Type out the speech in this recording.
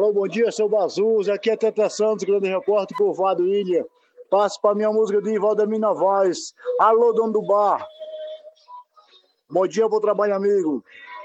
Alô, bom dia, seu Bazuz. Aqui é Teta Santos, grande repórter, Curvado Ilha. Passo para minha música de Valdemir Novaes. Alô, dono do bar. Bom dia pro trabalho, amigo.